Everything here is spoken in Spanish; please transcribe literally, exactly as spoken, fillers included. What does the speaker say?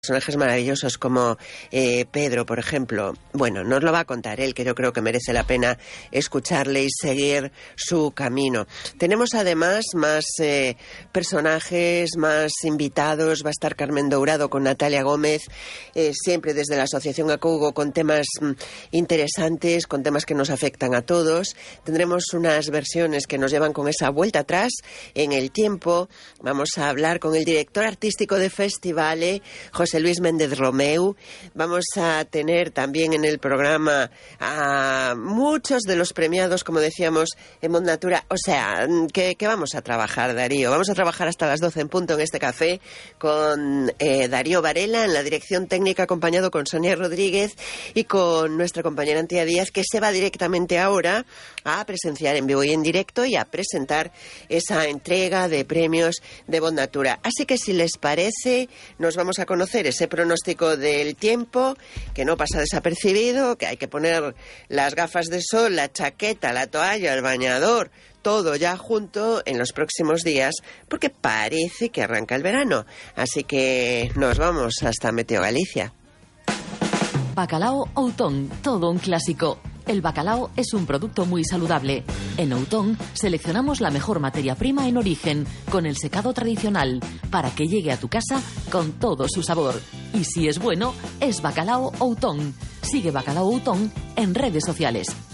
personajes maravillosos como eh, Pedro, por ejemplo. Bueno, nos lo va a contar él, que yo creo que merece la pena escucharle y seguir su camino. Tenemos además más eh, personajes, más invitados. Va a estar Carmen Dourado con Natalia Gómez, eh, siempre desde la Asociación Acougo, con temas mm, interesantes, con temas que nos afectan a todos. Tendremos unas versiones que nos llevan con esa vuelta atrás en el tiempo. Vamos a hablar con el director artístico de Festivale, José Luis Méndez Romeu. Vamos a tener también en el programa a muchos de los premiados, como decíamos, en Mod Natura. O sea, que, que vamos a trabajar, Darío. Vamos a trabajar hasta las doce en punto en este café con eh, Darío Varela en la dirección técnica, acompañado con Sonia Rodríguez y con nuestra compañera Antía Díaz, que se va directamente ahora a presenciar en vivo y en directo y a presentar esa entrega de premios de Mod Natura. Así que, si les parece, nos vamos a conocer ese pronóstico del tiempo, que no pasa desapercibido, que hay que poner las gafas de sol, la chaqueta, la toalla, el bañador, todo ya junto en los próximos días, porque parece que arranca el verano. Así que nos vamos hasta Meteo Galicia. Bacalao Outón, todo un clásico. El bacalao es un producto muy saludable. En Outón seleccionamos la mejor materia prima en origen, con el secado tradicional, para que llegue a tu casa con todo su sabor. Y si es bueno, es Bacalao Outón. Sigue Bacalao Outón en redes sociales.